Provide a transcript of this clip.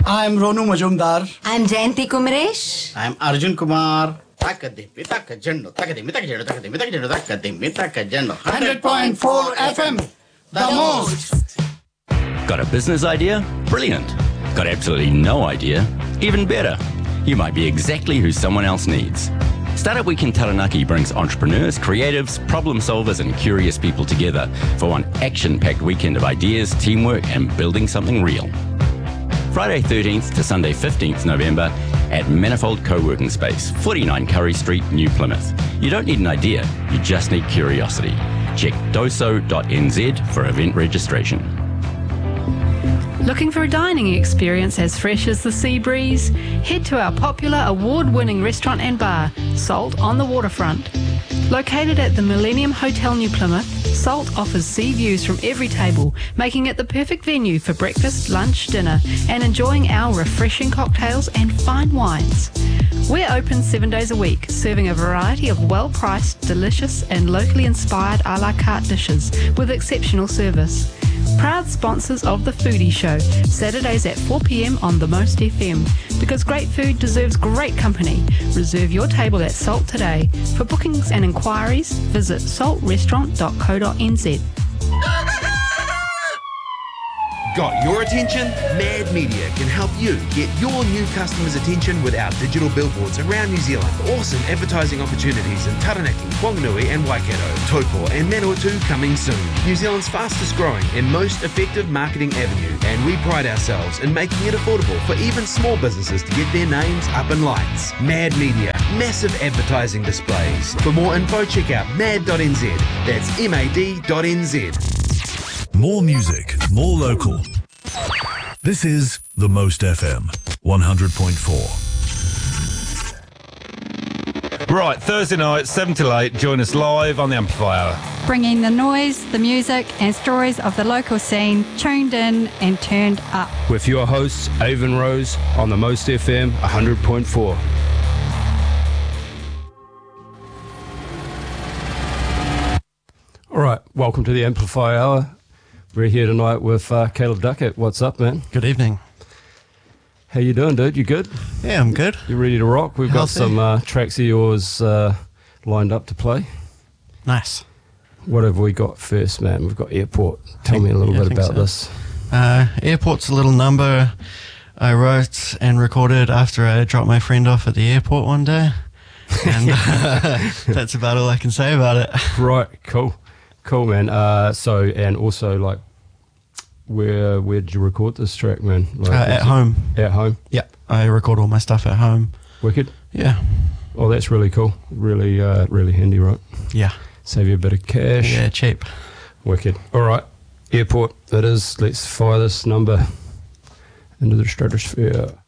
I'm Ronu Majumdar. I'm Jayanti Kumaresh. I'm Arjun Kumar. 100.4 FM. The most. Got a business idea? Brilliant. Got absolutely no idea? Even better. You might be exactly who someone else needs. Startup Week in Taranaki brings entrepreneurs, creatives, problem solvers and curious people together for one action-packed weekend of ideas, teamwork and building something real. Friday 13th to Sunday 15th November at Manifold Co-working Space, 49 Curry Street, New Plymouth. You don't need an idea, you just need curiosity. Check doso.nz for event registration. Looking for a dining experience as fresh as the sea breeze? Head to our popular award-winning restaurant and bar, Salt on the Waterfront. Located at the Millennium Hotel New Plymouth, Salt offers sea views from every table, making it the perfect venue for breakfast, lunch, dinner, and enjoying our refreshing cocktails and fine wines. We're open 7 days a week, serving a variety of well-priced, delicious, and locally inspired a la carte dishes with exceptional service. Proud sponsors of The Foodie Show, Saturdays at 4 p.m. on The Most FM. Because great food deserves great company. Reserve your table at Salt today. For bookings and inquiries, visit saltrestaurant.co.nz. Got your attention? Mad Media can help you get your new customers' attention with our digital billboards around New Zealand. Awesome advertising opportunities in Taranaki, Whanganui and Waikato, Taupo and Manawatu coming soon. New Zealand's fastest growing and most effective marketing avenue, and we pride ourselves in making it affordable for even small businesses to get their names up in lights. Mad Media, massive advertising displays. For more info, check out mad.nz. That's mad.nz. More music, more local. This is The Most FM, 100.4. Right, Thursday night, 7 till 8, join us live on the Amplifier. Bringing the noise, the music and stories of the local scene, tuned in and turned up. With your hosts, Avon Rose, on The Most FM, 100.4. All right, welcome to the Amplifier Hour. We're here tonight with Caleb Duckett. What's up, man? Good evening. How you doing, dude? You good? Yeah, I'm good. You ready to rock? We've got some tracks of yours lined up to play. Nice. What have we got first, man? We've got Airport. Tell me a little bit about this. Airport's a little number I wrote and recorded after I dropped my friend off at the airport one day. And that's about all I can say about it. Right, cool, man. And also, like, where did you record this track, man? Like, at home. At home? Yeah, I record all my stuff at home. Wicked. Yeah. Oh, that's really cool. Really, really handy, right? Yeah. Save you a bit of cash. Yeah, cheap. Wicked. All right, Airport. It is. Let's fire this number into the stratosphere.